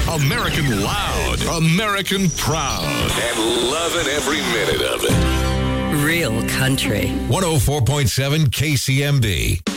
American loud, American proud, and loving every minute of it. Real country. 104.7 KCMB.